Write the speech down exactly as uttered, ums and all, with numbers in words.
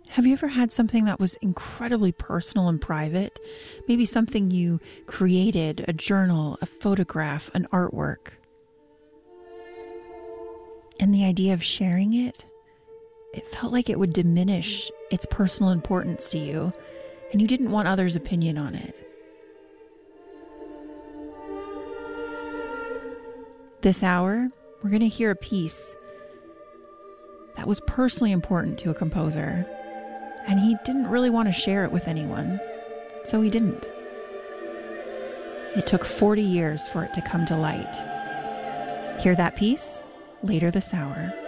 Have you ever had something that was incredibly personal and private? Maybe something you created, a journal, a photograph, an artwork. And the idea of sharing it, it felt like it would diminish its personal importance to you, and you didn't want others' opinion on it. This hour, we're going to hear a piece that was personally important to a composer, and he didn't really want to share it with anyone, so he didn't. It took forty years for it to come to light. Hear that piece later this hour.